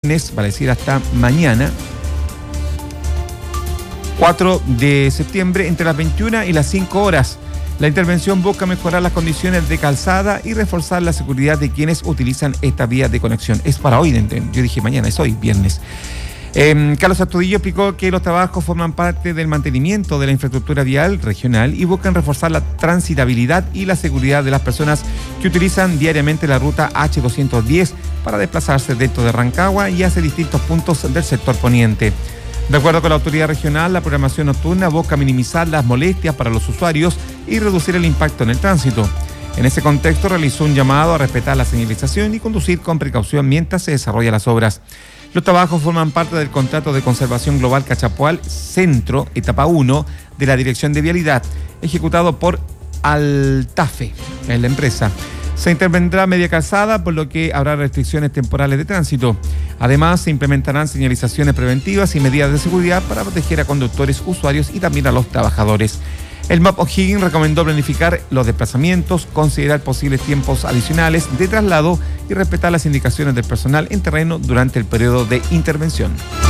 viernes, vale decir hasta mañana, 4 de septiembre, entre las 21 y las 5 horas. La intervención busca mejorar las condiciones de calzada y reforzar la seguridad de quienes utilizan esta vía de conexión. Es para hoy, yo dije mañana, es hoy, viernes. Carlos Astudillo explicó que los trabajos forman parte del mantenimiento de la infraestructura vial regional y buscan reforzar la transitabilidad y la seguridad de las personas que utilizan diariamente la ruta H210 para desplazarse dentro de Rancagua y hacia distintos puntos del sector poniente. De acuerdo con la autoridad regional, la programación nocturna busca minimizar las molestias para los usuarios y reducir el impacto en el tránsito. En ese contexto, realizó un llamado a respetar la señalización y conducir con precaución mientras se desarrollan las obras. Los trabajos forman parte del contrato de conservación global Cachapoal Centro, etapa 1, de la Dirección de Vialidad, ejecutado por Altafe, que es la empresa. Se intervendrá media calzada, por lo que habrá restricciones temporales de tránsito. Además, se implementarán señalizaciones preventivas y medidas de seguridad para proteger a conductores, usuarios y también a los trabajadores. El MAP O'Higgins recomendó planificar los desplazamientos, considerar posibles tiempos adicionales de traslado y respetar las indicaciones del personal en terreno durante el periodo de intervención.